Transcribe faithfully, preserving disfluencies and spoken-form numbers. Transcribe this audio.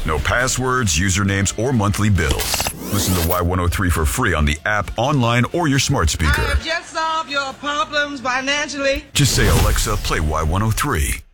No passwords, usernames, or monthly bills. Listen to Y one oh three for free on the app, online, or your smart speaker. I have just solved your problems financially. Just say, Alexa, play Y one oh three.